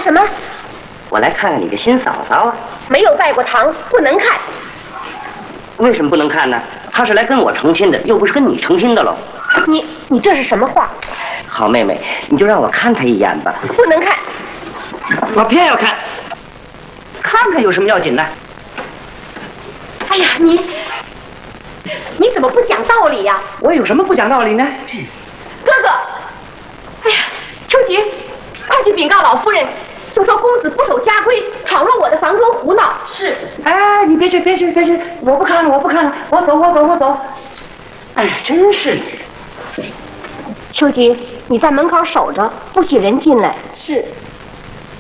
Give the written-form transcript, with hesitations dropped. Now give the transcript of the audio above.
什么？ 我来看看你的新嫂嫂啊。 没有拜过堂，不能看。 为什么不能看呢？她是来跟我成亲的，又不是跟你成亲的喽。 你这是什么话？ 好妹妹，你就让我看她一眼吧。 不能看。 我偏要看。看看有什么要紧的？ 哎呀，你怎么不讲道理呀？ 我有什么不讲道理呢？ 哥哥，哎呀，秋菊，快去禀告老夫人，就说公子不守家规，闯入我的房中胡闹。是。 哎，你别去，我不看了，我走。哎呀，真是的。 秋菊，你在门口守着，不许人进来。 是。